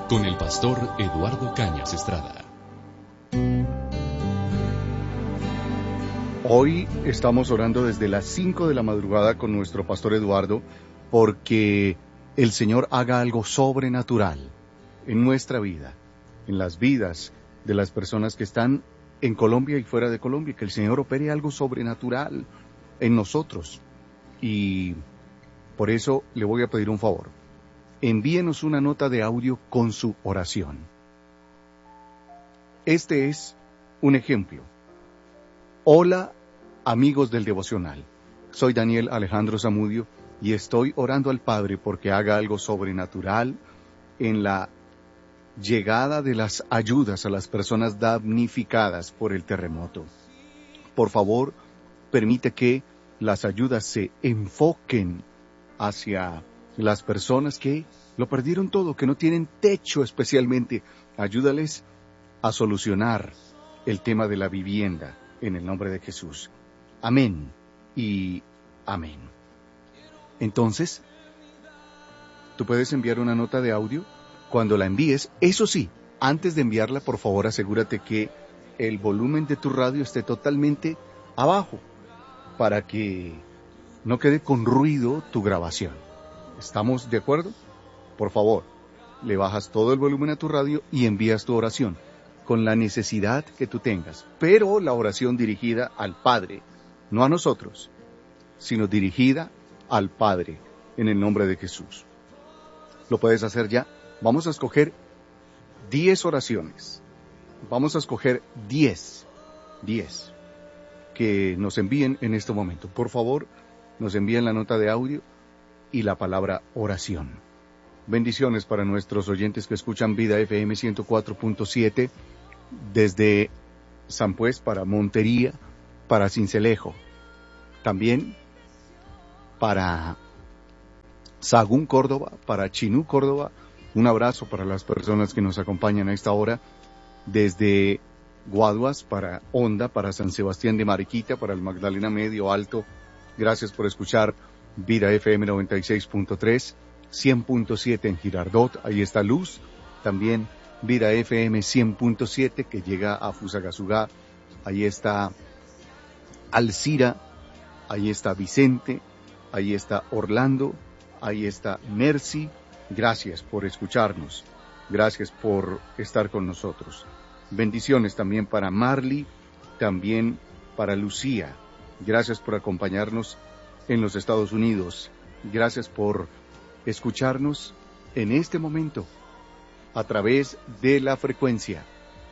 con el pastor Eduardo Cañas Estrada. Hoy estamos orando desde las 5 de la madrugada con nuestro pastor Eduardo porque el Señor haga algo sobrenatural en nuestra vida, en las vidas de las personas que están en Colombia y fuera de Colombia, que el Señor opere algo sobrenatural en nosotros. Y por eso le voy a pedir un favor. Envíenos una nota de audio con su oración. Este es un ejemplo. Hola, amigos del devocional. Soy Daniel Alejandro Zamudio y estoy orando al Padre porque haga algo sobrenatural en la llegada de las ayudas a las personas damnificadas por el terremoto. Por favor, permite que las ayudas se enfoquen hacia las personas que lo perdieron todo, que no tienen techo especialmente. Ayúdales a solucionar el tema de la vivienda en el nombre de Jesús. Amén y amén. Entonces, tú puedes enviar una nota de audio. Cuando la envíes, eso sí, antes de enviarla, por favor, asegúrate que el volumen de tu radio esté totalmente abajo para que no quede con ruido tu grabación. ¿Estamos de acuerdo? Por favor, le bajas todo el volumen a tu radio y envías tu oración con la necesidad que tú tengas, pero la oración dirigida al Padre, no a nosotros, sino dirigida al Padre en el nombre de Jesús. Lo puedes hacer ya. Vamos a escoger 10 oraciones. Vamos a escoger 10 que nos envíen en este momento. Por favor, nos envíen la nota de audio y la palabra oración. Bendiciones para nuestros oyentes que escuchan Vida FM 104.7 desde San Pues para Montería, para Sincelejo. También para Sagún, Córdoba, para Chinú, Córdoba. Un abrazo para las personas que nos acompañan a esta hora desde Guaduas, para Honda, para San Sebastián de Mariquita, para el Magdalena Medio Alto. Gracias por escuchar Vida FM 96.3, 100.7 en Girardot. Ahí está Luz. También Vida FM 100.7 que llega a Fusagasugá. Ahí está Alcira. Ahí está Vicente. Ahí está Orlando. Ahí está Mercy. Gracias por escucharnos. Gracias por estar con nosotros. Bendiciones también para Marley, también para Lucía. Gracias por acompañarnos en los Estados Unidos. Gracias por escucharnos en este momento a través de la frecuencia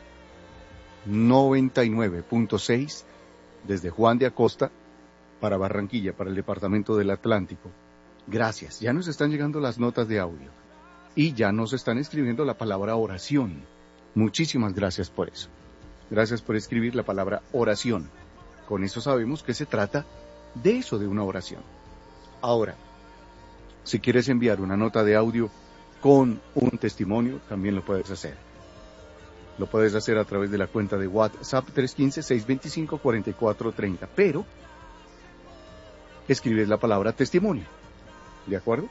99.6 desde Juan de Acosta para Barranquilla, para el departamento del Atlántico. Gracias. Ya nos están llegando las notas de audio y ya nos están escribiendo la palabra oración. Muchísimas gracias por eso. Gracias por escribir la palabra oración. Con eso sabemos que se trata de eso, de una oración. Ahora, si quieres enviar una nota de audio con un testimonio, también lo puedes hacer. Lo puedes hacer a través de la cuenta de WhatsApp 315-625-4430, pero escribes la palabra testimonio. ¿De acuerdo?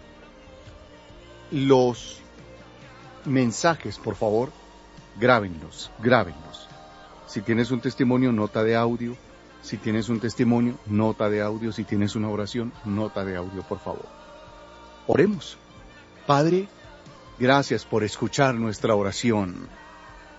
Los mensajes, por favor, grábenlos. Si tienes un testimonio, nota de audio. Si tienes un testimonio, nota de audio. Si tienes una oración, nota de audio, por favor. Oremos. Padre, gracias por escuchar nuestra oración.